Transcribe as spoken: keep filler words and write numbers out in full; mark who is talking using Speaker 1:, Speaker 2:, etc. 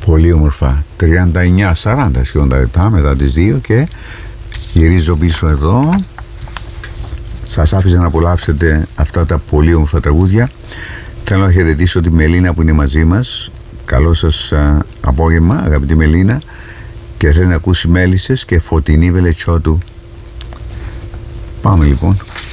Speaker 1: Πολύ όμορφα. τριάντα εννιά σαράντα σχεδόν τα λεπτά μετά τις δύο και γυρίζω πίσω εδώ. Σας άφησα να απολαύσετε αυτά τα πολύ όμορφα τραγούδια. Θέλω να χαιρετήσω τη Μελίνα που είναι μαζί μας. Καλό σας α, απόγευμα, αγαπητή Μελίνα. Και θέλει να ακούσει Μέλισσες και Φωτεινή Βελετσότου. Πάμε λοιπόν.